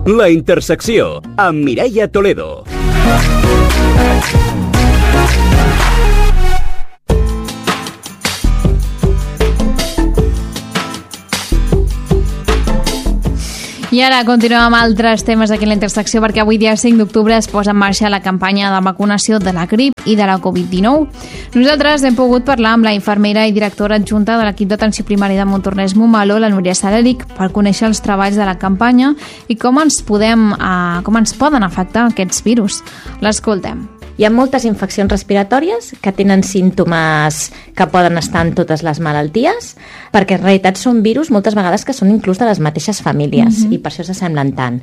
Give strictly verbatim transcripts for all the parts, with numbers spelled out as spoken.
La Intersecció, amb Mireia Toledo. I ara continuem amb altres temes aquí a la Intersecció, perquè avui dia cinc d'octubre es posa en marxa la campanya de vacunació de la grip i de la covid dinou. Nosaltres hem pogut parlar amb la infermera i directora adjunta de l'equip d'atenció primària de Montornès Montmeló, la Núria Salèric, per conèixer els treballs de la campanya i com ens, podem, eh, com ens poden afectar aquests virus. L'escoltem. Hi ha moltes infeccions respiratòries que tenen símptomes que poden estar en totes les malalties, perquè en realitat són virus moltes vegades que són inclús de les mateixes famílies, uh-huh. i per això s'assemblen tant.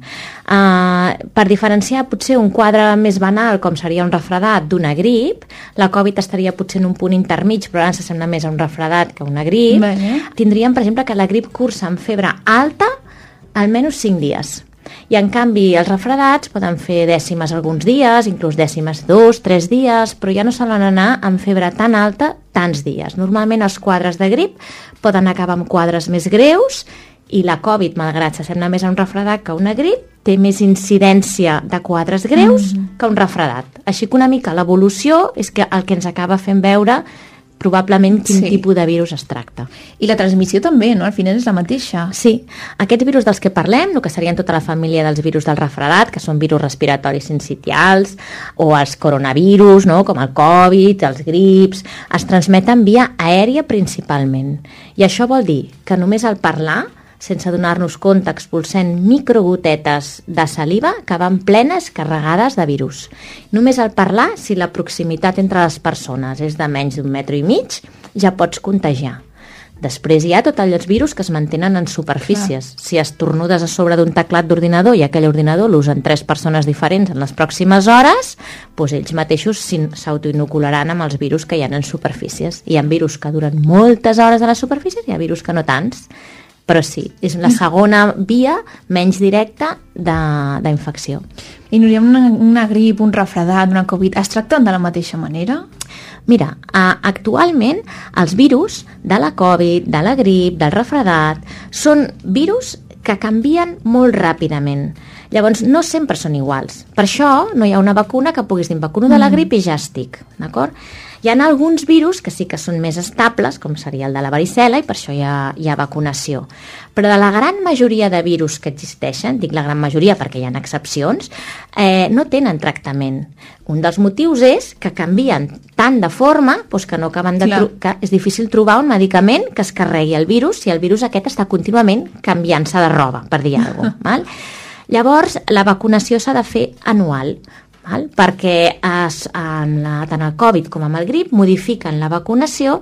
Uh, per diferenciar potser un quadre més banal, com seria un refredat d'una grip, la Covid estaria potser en un punt intermig, però ara s'assembla més a un refredat que a una grip. Bene. Tindríem, per exemple, que la grip cursa amb febre alta almenys cinc dies. I en canvi els refredats poden fer dècimes alguns dies, inclús dècimes dos, tres dies, però ja no solen anar amb febre tan alta tants dies. Normalment els quadres de grip poden acabar amb quadres més greus i la Covid, malgrat s'assembla més a un refredat que a una grip, té més incidència de quadres greus mm-hmm. que un refredat. Així que una mica l'evolució és que el que ens acaba fent veure probablement quin sí. tipus de virus es tracta. I la transmissió també, no? Al final és la mateixa. Sí. Aquests virus dels que parlem, el que serien tota la família dels virus del refredat, que són virus respiratoris sincitials, o els coronavirus, no? Com el Covid, els grips, es transmeten via aèria principalment. I això vol dir que només al parlar, sense donar-nos compte, expulsem microgotetes de saliva que van plenes carregades de virus. Només al parlar, si la proximitat entre les persones és de menys d'un metre i mig, ja pots contagiar. Després hi ha tots els virus que es mantenen en superfícies. Clar. Si estornudes a sobre d'un teclat d'ordinador i aquell ordinador l'usen tres persones diferents en les pròximes hores, doncs ells mateixos s'autoinocularan amb els virus que hi ha en superfícies. Hi ha virus que duren moltes hores a les superfícies i hi ha virus que no tants. Però sí, és la segona via menys directa d'infecció. I Núria, una, una grip, un refredat, una Covid, es tracten de la mateixa manera? Mira, actualment els virus de la Covid, de la grip, del refredat, són virus que canvien molt ràpidament. Llavors, no sempre són iguals. Per això no hi ha una vacuna que puguis dir vacuno de la grip i ja estic, d'acord? Hi ha alguns virus que sí que són més estables, com seria el de la varicel·la, i per això hi ha, hi ha vacunació. Però de la gran majoria de virus que existeixen, dic la gran majoria perquè hi ha excepcions, eh, no tenen tractament. Un dels motius és que canvien tant de forma doncs que no acaben de tro- que és difícil trobar un medicament que es carregui el virus si el virus aquest està contínuament canviant-se de roba, per dir alguna cosa. Val? Llavors, la vacunació s'ha de fer anual, val? Perquè es, en la, tant el Covid com amb el grip modifiquen la vacunació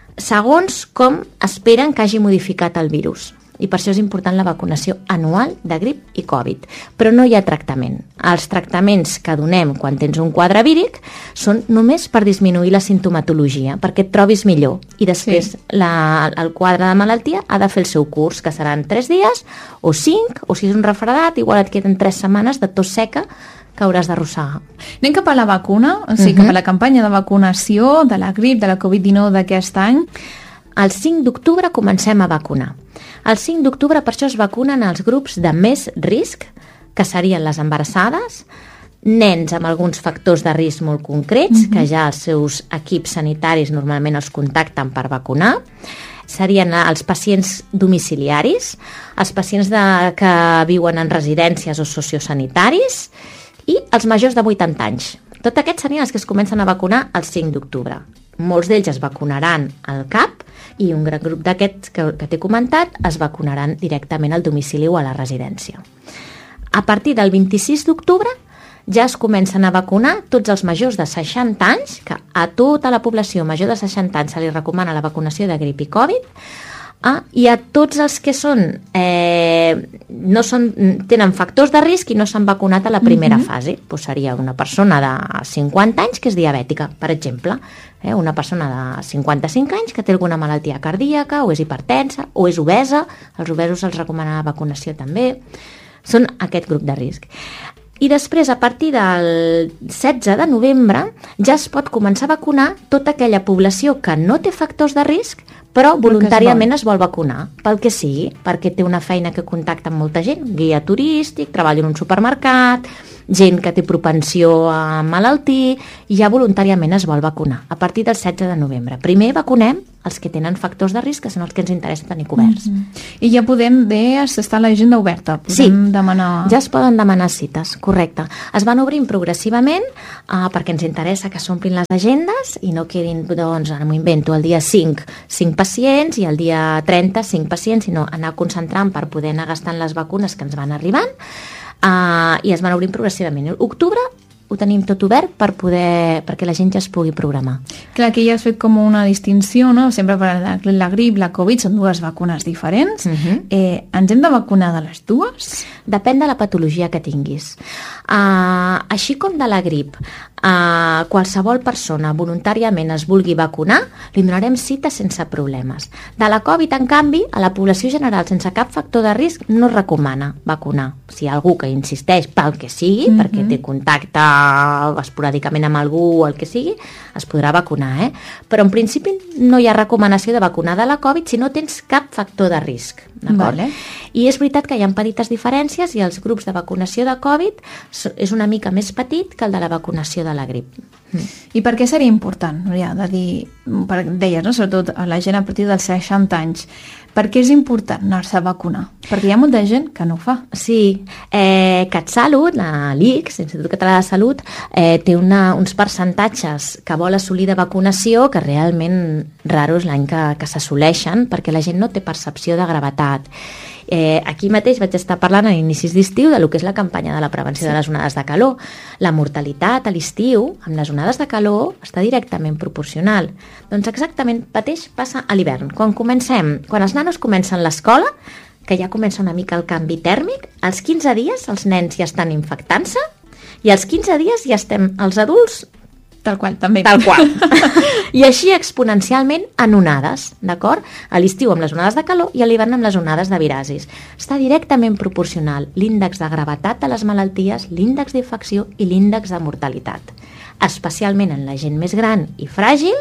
segons com esperen que hagi modificat el virus. I per això és important la vacunació anual de grip i Covid. Però no hi ha tractament. Els tractaments que donem quan tens un quadre víric són només per disminuir la sintomatologia, perquè et trobis millor. I després sí. la, el quadre de malaltia ha de fer el seu curs, que seran tres dies o cinc, o si és un refredat, igual et queden tres setmanes de tos seca que hauràs d'arrossegar. Anem cap a la vacuna, o sigui, uh-huh. cap a la campanya de vacunació de la grip, de la covid dinou d'aquest any. El cinc d'octubre comencem a vacunar. El cinc d'octubre per això es vacunen els grups de més risc, que serien les embarassades, nens amb alguns factors de risc molt concrets, uh-huh. que ja els seus equips sanitaris normalment els contacten per vacunar, serien els pacients domiciliaris, els pacients de, que viuen en residències o sociosanitaris i els majors de vuitanta anys. Tots aquests serien els que es comencen a vacunar el cinc d'octubre. Molts d'ells es vacunaran al C A P i un gran grup d'aquests que, que t'he comentat es vacunaran directament al domicili o a la residència. A partir del vint-i-sis d'octubre ja es comencen a vacunar tots els majors de seixanta anys, que a tota la població major de seixanta anys se li recomana la vacunació de grip i Covid, ah, i a tots els que són, eh, no són, tenen factors de risc i no s'han vacunat a la primera uh-huh. fase. Pues seria una persona de cinquanta anys que és diabètica, per exemple, eh, una persona de cinquanta-cinc anys que té alguna malaltia cardíaca o és hipertensa o és obesa, els obesos els recomana la vacunació també, són aquest grup de risc. I després, a partir del setze de novembre, ja es pot començar a vacunar tota aquella població que no té factors de risc, però voluntàriament es vol vacunar, pel que sigui, perquè té una feina que contacta amb molta gent, guia turístic, treballa en un supermercat, gent que té propensió a malaltir, i ja voluntàriament es vol vacunar a partir del setze de novembre. Primer vacunem els que tenen factors de risc, que són els que ens interessa tenir coberts. Mm-hmm. I ja podem, deies, està l'agenda oberta, podem sí, demanar... ja es poden demanar cites, correcte. Es van obrint progressivament uh, perquè ens interessa que s'omplin les agendes i no quedin, doncs, ara m'ho invento, el dia cinc, cinc pacients i el dia trenta, cinc pacients, sinó anar concentrant per poder anar gastant les vacunes que ens van arribant. Uh, i es van obrint progressivament. Octubre ho tenim tot obert per poder, perquè la gent ja es pugui programar. Clar, aquí ja has fet com una distinció, no? Sempre per la, la grip, la Covid, són dues vacunes diferents. Uh-huh. eh, ens hem de vacunar de les dues? Depèn de la patologia que tinguis. Uh, així com de la grip, uh, qualsevol persona voluntàriament es vulgui vacunar, li donarem cita sense problemes. De la Covid, en canvi, a la població general sense cap factor de risc no es recomana vacunar. Si hi ha algú que insisteix pel que sigui, uh-huh. perquè té contacte esporàdicament amb algú o el que sigui, es podrà vacunar, eh? Però en principi no hi ha recomanació de vacunar de la Covid si no tens cap factor de risc, d'acord? Vale. I és veritat que hi ha petites diferències i els grups de vacunació de Covid és una mica més petit que el de la vacunació de la grip. Mm. I per què seria important, Núria, de dir, per, deies, no? Sobretot a la gent a partir dels seixanta anys, per què és important anar-se a vacunar? Perquè hi ha molta gent que no ho fa. Sí, eh, CatSalut, l'I C S, l'Institut Català de Salut, eh, té una, uns percentatges que vol assolir de vacunació que realment raros l'any que, que s'assoleixen, perquè la gent no té percepció de gravetat. Eh, aquí mateix vaig estar parlant a inicis d'estiu de lo que és la campanya de la prevenció sí. de les onades de calor. La mortalitat a l'estiu amb les onades de calor està directament proporcional. Doncs exactament mateix passa a l'hivern. Quan comencem, quan els nanos comencen l'escola, que ja comença una mica el canvi tèrmic, als quinze dies els nens ja estan infectant-se i als quinze dies ja estem els adults Tal qual, també. Tal qual. I així exponencialment en onades, d'acord? A l'estiu amb les onades de calor i a l'hivern amb les onades de virasis. Està directament proporcional l'índex de gravetat de les malalties, l'índex d'infecció i l'índex de mortalitat. Especialment en la gent més gran i fràgil,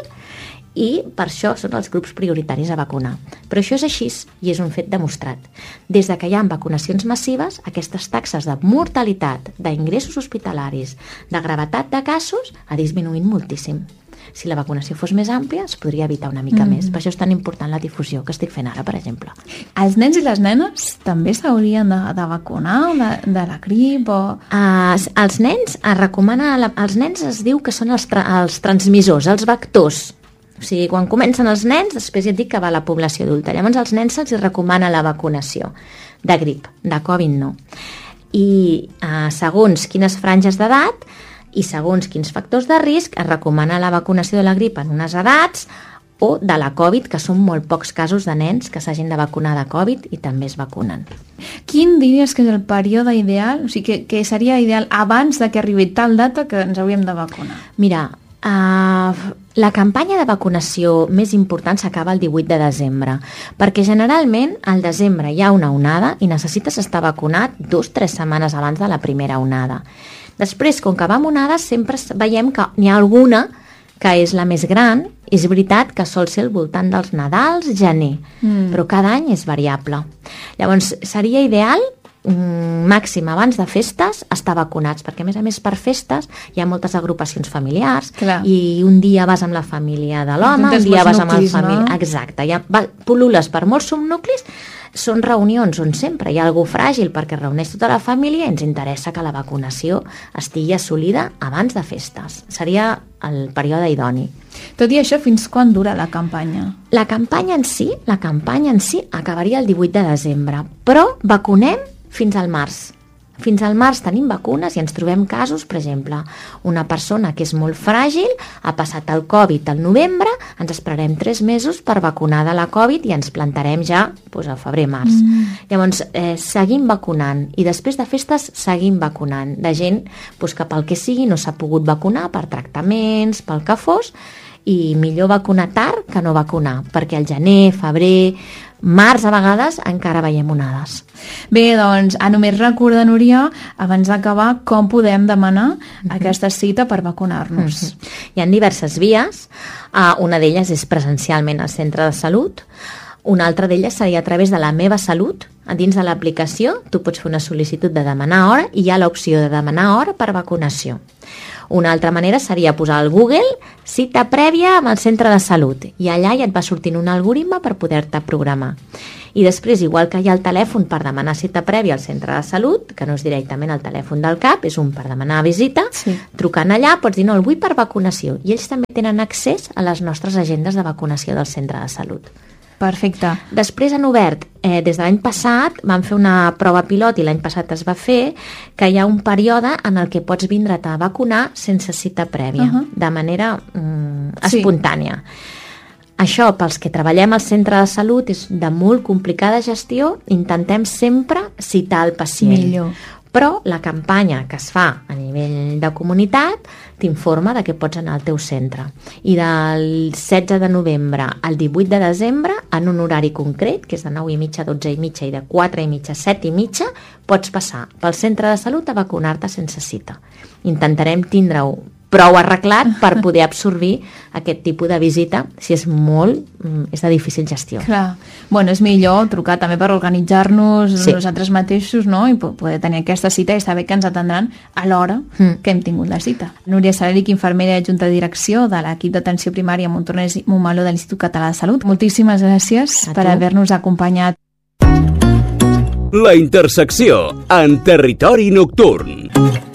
i per això són els grups prioritaris a vacunar. Però això és així i és un fet demostrat. Des de que hi ha vacunacions massives, aquestes taxes de mortalitat, d'ingressos hospitalaris, de gravetat de casos, ha disminuït moltíssim. Si la vacunació fos més àmplia, es podria evitar una mica mm. més. Per això és tan important la difusió que estic fent ara, per exemple. Els nens i les nenes també s'haurien de, de vacunar de, de la grip? O... Uh, els nens es recomana, la, els nens es diu que són els, tra, els transmissors, els vectors. O sigui, quan comencen els nens, després ja et dic que va a la població adulta. Llavors als nens se'ls recomana la vacunació de grip, de Covid no. I eh, segons quines franges d'edat i segons quins factors de risc es recomana la vacunació de la grip en unes edats o de la Covid, que són molt pocs casos de nens que s'hagin de vacunar de Covid i també es vacunen. Quin diries que és el període ideal? O sigui, que, que seria ideal abans de que arribi tal data que ens hauríem de vacunar? Mira, Uh, la campanya de vacunació més important s'acaba el divuit de desembre, perquè generalment al desembre hi ha una onada i necessites estar vacunat dos o tres setmanes abans de la primera onada. Després, com que va amb onades, sempre veiem que n'hi ha alguna que és la més gran. És veritat que sol ser al voltant dels Nadals, gener, mm. però cada any és variable. Llavors, seria ideal màxim abans de festes estar vacunats, perquè a més a més per festes hi ha moltes agrupacions familiars. Clar. I un dia vas amb la família de l'home, un dia vas amb la família... No? Exacte, ja va, pul·lules per molts subnuclis, són reunions on sempre hi ha algú fràgil perquè reuneix tota la família i ens interessa que la vacunació estigui assolida abans de festes. Seria el període idoni. Tot i això, fins quan dura la campanya? La campanya en si, la campanya en si acabaria el divuit de desembre, però vacunem fins al març. Fins al març tenim vacunes i ens trobem casos, per exemple, una persona que és molt fràgil, ha passat el Covid al novembre, ens esperarem tres mesos per vacunar de la Covid i ens plantarem ja doncs, a febrer-març. Mm. Llavors, eh, seguim vacunant i després de festes seguim vacunant de gent doncs, que pel que sigui no s'ha pogut vacunar per tractaments, pel que fos, i millor vacunar tard que no vacunar, perquè al gener, febrer, març a vegades encara veiem onades. Bé, doncs, a només recordar, Núria, abans d'acabar, com podem demanar uh-huh. aquesta cita per vacunar-nos. Uh-huh. Hi ha diverses vies. Uh, una d'elles és presencialment al centre de salut. Una altra d'elles seria a través de la Meva Salut. A dins de l'aplicació tu pots fer una sol·licitud de demanar hora i hi ha l'opció de demanar hora per vacunació. Una altra manera seria posar al Google cita prèvia amb el centre de salut i allà ja et va sortint un algoritme per poder-te programar. I després, igual que hi ha el telèfon per demanar cita prèvia al centre de salut, que no és directament el telèfon del C A P, és un per demanar visita, sí. Trucant allà pots dir no, el vull per vacunació i ells també tenen accés a les nostres agendes de vacunació del centre de salut. Perfecte. Després han obert, eh, des de l'any passat, van fer una prova pilot i l'any passat es va fer, que hi ha un període en el que pots vindre't a vacunar sense cita prèvia, uh-huh. de manera mm, espontània. Sí. Això, pels que treballem al centre de salut, és de molt complicada gestió, intentem sempre citar el pacient. Millor. Però la campanya que es fa a nivell de comunitat t'informa de que pots anar al teu centre. I del setze de novembre al divuit de desembre, en un horari concret, que és de nou i mitja a dotze i mitja i de quatre i mitja a set i mitja, pots passar pel centre de salut a vacunar-te sense cita. Intentarem tindre-ho prou arreglat per poder absorbir aquest tipus de visita, si és molt, és de difícil gestió. Clar. Bueno, és millor trucar també per organitzar-nos sí. nosaltres mateixos, no? I poder tenir aquesta cita i saber que ens atendran a l'hora mm. que hem tingut la cita. Núria Saleric, infermera i adjunta de direcció de l'equip d'atenció primària Montornès i Montmeló de l'Institut Català de Salut. Moltíssimes gràcies per haver-nos acompanyat. La intersecció en territori nocturn.